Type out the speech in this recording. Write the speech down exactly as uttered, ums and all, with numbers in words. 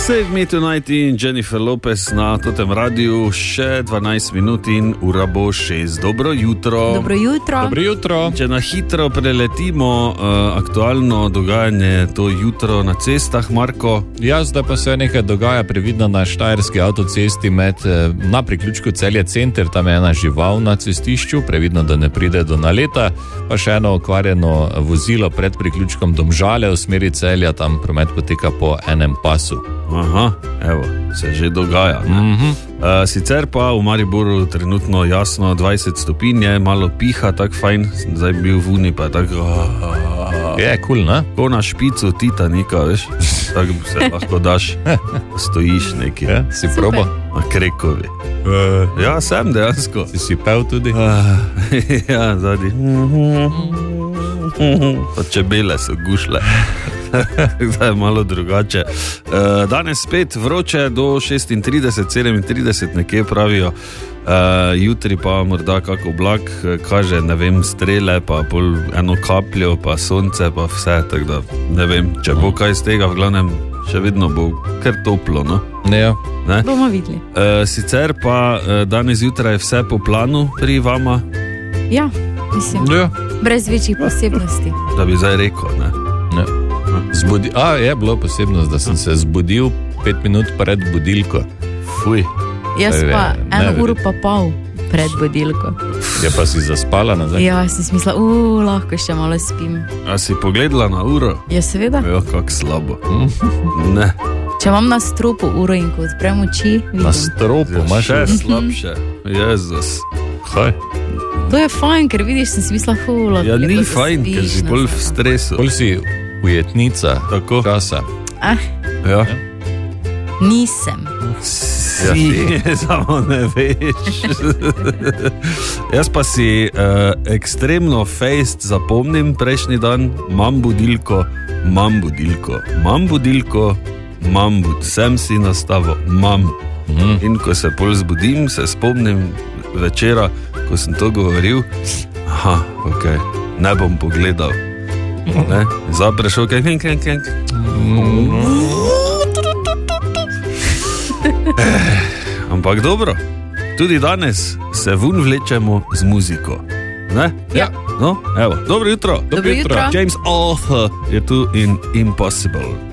Save Me Tonight in Jennifer Lopez na totem radiju, še dvanajst minut in ura bo šest. Dobro jutro. Dobro jutro. Dobro jutro. Če na hitro preletimo uh, aktualno dogajanje to jutro na cestah, Marko. Ja, zdaj pa se nekaj dogaja previdno na štajerski avtocesti med, na priključku Celje center, tam je ena žival na cestišču, previdno, da ne pride do naleta, pa še eno okvarjeno vozilo pred priključkom Domžale v smeri Celja, tam promet poteka po enem pasu. Aha, evo, se že dogaja. Mm-hmm. Uh, sicer pa v Mariboru trenutno jasno dvajset stopinje, malo piha, tak fajn, zdaj bil v uni, pa je tako... Je, kul, ne? Ko na špicu Titanika, veš, tako se lahko daš, stojiš neki. Ja, si probo? Na Krekovi. Uh, ja, sem dejansko. Si si pel tudi? Uh, ja, zadnji. Pa čebele so gušle. Zdaj je malo drugače. Danes spet vroče do šestintrideset, sedemintrideset nekje pravijo. Jutri pa morda kak oblak kaže, ne vem, strele, pa pol eno kapljo, pa sonce, pa vse, tako da ne vem, če bo kaj z tega, v glavnem še vedno bo kar toplo, no? Ne, ne? Bomo videli. Sicer pa danes jutraj je vse po planu pri vama? Ja, mislim, ja. Brez večjih posebnosti. Da bi zdaj rekel, ne? Ne. Zbudi... A, je bilo posebnost, da sem se zbudil pet minut pred budilko. Fuj. Jaz pa eno uro pa pol pred budilko. Ja, pa si zaspala nazaj? Ja, sem si mislila, uuu, lahko še malo spim. A si pogledala na uro? Ja, seveda. Jo, kak slabo. Ne. Če imam na stropu uro in ko odprem oči, vidim. Na stropu imaš? Še slabše. Jezus. Kaj? To je fajn, ker vidiš, sem si mislila, hula. Ja, ni fajn, ker si bolj v stresu. Bolj si ujetnica tako časa. Ah, ja. Nisem. Si, samo ne veš. Jaz pa si uh, ekstremno fejst zapomnim prejšnji dan, mam budilko, mam budilko, mam budilko, mam bud, sem si nastavil, mam. Mm. In ko se pol zbudim, se spomnim večera, ko sem to govoril, aha, ok, ne bom pogledal. Ne? Zaprešel, kaj, kaj, kaj, kaj. Ampak dobro, tudi danes se vun vlečemo z muziko. Ne? Ja. No, evo, dobro jutro. Dobro jutro. James Arthur je tu in Impossible.